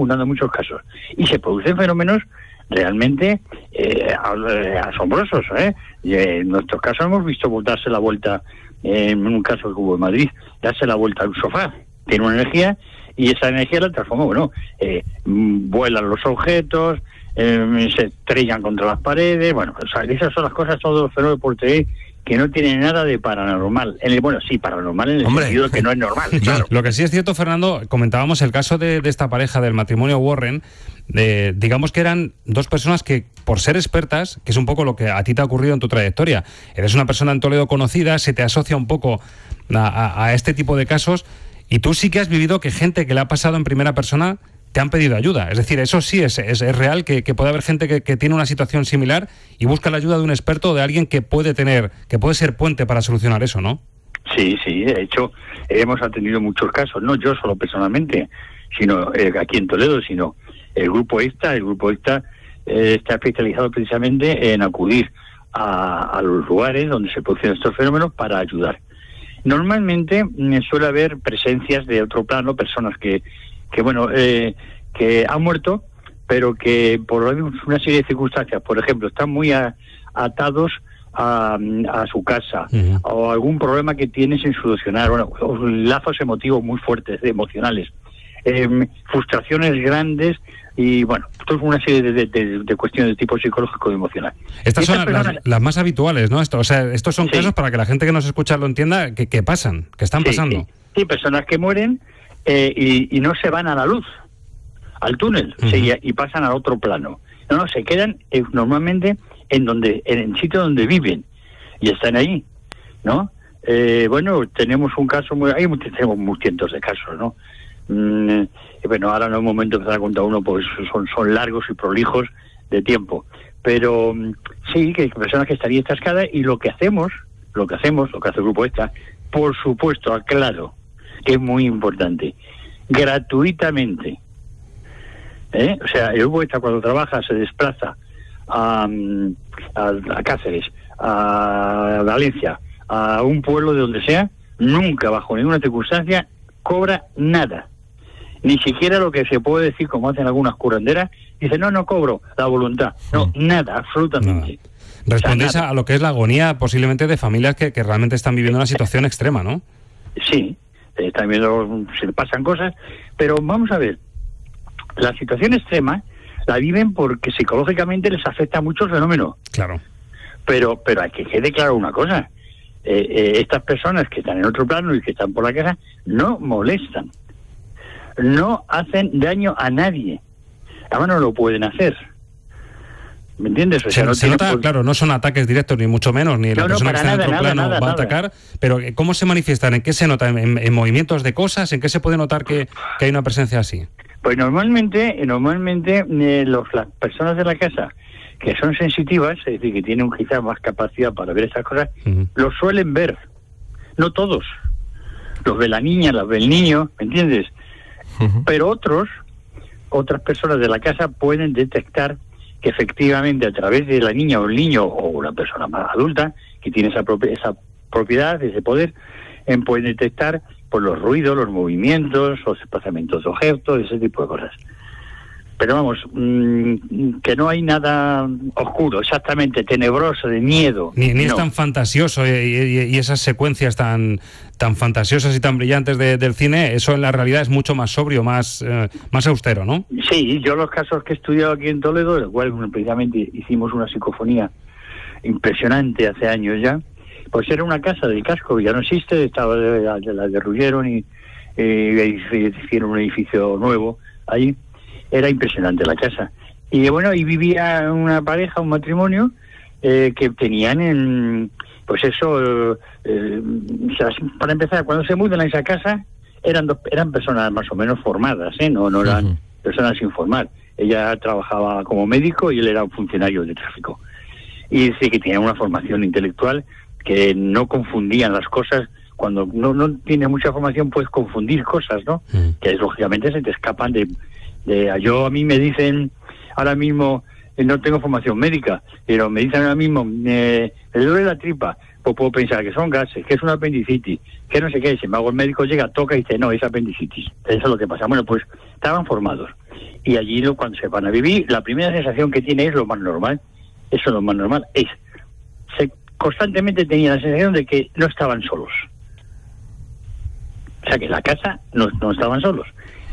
juntando muchos casos. Y se producen fenómenos realmente asombrosos, ¿eh? Y en nuestros casos hemos visto darse la vuelta, en un caso que hubo en Madrid, darse la vuelta a un sofá. Tiene una energía y esa energía la transforma, vuelan los objetos, se estrellan contra las paredes, esas son las cosas, todos los fenómenos por TV que no tienen nada de paranormal. Paranormal en el sentido de que no es normal. Claro. Lo que sí es cierto, Fernando, comentábamos el caso de esta pareja del matrimonio Warren, digamos que eran dos personas que, por ser expertas, que es un poco lo que a ti te ha ocurrido en tu trayectoria, eres una persona en Toledo conocida, se te asocia un poco a este tipo de casos, y tú sí que has vivido que gente que le ha pasado en primera persona te han pedido ayuda. Es decir, eso sí es real, que puede haber gente que tiene una situación similar y busca la ayuda de un experto o de alguien que puede ser puente para solucionar eso, ¿no? Sí, de hecho, hemos atendido muchos casos, no yo solo personalmente, sino aquí en Toledo, sino el grupo ECTA. El grupo ECTA está especializado precisamente en acudir a los lugares donde se producen estos fenómenos para ayudar. Normalmente suele haber presencias de otro plano, personas que han muerto, pero que por una serie de circunstancias, por ejemplo, están muy atados a su casa, o algún problema que tienen sin solucionar, lazos emotivos muy fuertes, emocionales, frustraciones grandes, y toda una serie de cuestiones de tipo psicológico y emocional. Estas son las más habituales, ¿no? Estos son casos, para que la gente que nos escucha lo entienda, que están pasando. Sí, personas que mueren y no se van a la luz, al túnel, y pasan al otro plano. No, se quedan normalmente en el sitio donde viven, y están ahí, ¿no? Tenemos un caso tenemos cientos de casos, ¿no? Ahora no es momento de empezar a contar uno, porque son largos y prolijos de tiempo, pero sí, que hay personas que estarían atascadas, y lo que hace el grupo ECTA, por supuesto, aclaro, que es muy importante, gratuitamente. El grupo ECTA, cuando trabaja, se desplaza a Cáceres, a Valencia, a un pueblo de donde sea, nunca, bajo ninguna circunstancia, cobra nada. Ni siquiera lo que se puede decir, como hacen algunas curanderas, dice, no cobro, la voluntad. No, nada, absolutamente. Nada. Respondéis a lo que es la agonía, posiblemente, de familias que realmente están viviendo una situación extrema, ¿no? Sí, están viendo, se pasan cosas, pero vamos a ver, la situación extrema la viven porque psicológicamente les afecta mucho el fenómeno. Claro. Pero hay que quede claro una cosa, estas personas que están en otro plano y que están por la casa no molestan, no hacen daño a nadie, además no lo pueden hacer. ¿Me entiendes? Se nota, claro, no son ataques directos, ni mucho menos, ni la persona que está en otro plano va a atacar, pero ¿cómo se manifiestan? ¿En qué se nota? ¿En movimientos de cosas? ¿En qué se puede notar que hay una presencia así? Pues normalmente las personas de la casa que son sensitivas, es decir, que tienen quizás más capacidad para ver esas cosas, lo suelen ver. No todos. Los ve la niña, los ve el niño, ¿me entiendes? Pero otras personas de la casa pueden detectar que efectivamente, a través de la niña o el niño, o una persona más adulta que tiene esa propiedad, ese poder, pueden detectar los ruidos, los movimientos, los desplazamientos de objetos, ese tipo de cosas. Pero vamos, que no hay nada oscuro, exactamente, tenebroso, de miedo. Ni es tan fantasioso, y esas secuencias tan fantasiosas y tan brillantes del cine, eso en la realidad es mucho más sobrio, más austero, ¿no? Sí, yo los casos que he estudiado aquí en Toledo, el cual precisamente hicimos una psicofonía impresionante hace años ya, pues era una casa del casco, ya no existe, la derruyeron y hicieron un edificio nuevo allí. Era impresionante la casa. Y y vivía una pareja, un matrimonio, que tenían, para empezar, cuando se mudan a esa casa, eran personas más o menos formadas, no eran personas sin formar. Ella trabajaba como médico y él era un funcionario de tráfico. Y dice que tenían una formación intelectual, que no confundían las cosas. Cuando no tienes mucha formación puedes confundir cosas, ¿no? Que lógicamente se te escapan a mí me dicen ahora mismo no tengo formación médica, pero me dicen ahora mismo, me duele la tripa, pues puedo pensar que son gases, que es una apendicitis, que no sé qué. Sin embargo, el médico llega, toca y dice, no, es apendicitis. Eso es lo que pasa. Bueno, pues estaban formados. Y allí, cuando se van a vivir, la primera sensación que tiene es lo más normal. Eso es lo más normal. Constantemente tenía la sensación de que no estaban solos. O sea, que en la casa no estaban solos.